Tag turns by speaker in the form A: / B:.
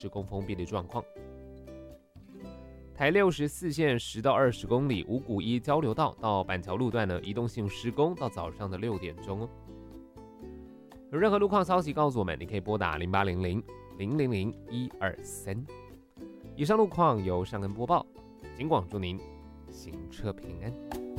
A: 施工封闭的状况。台64线10到20公里五股一交流道到板桥路段呢，移动性施工到早上的6点钟哦。有任何路况消息告诉我们，你可以拨打0800-000-123。以上路况由尚恩播报，警广祝您行车平安。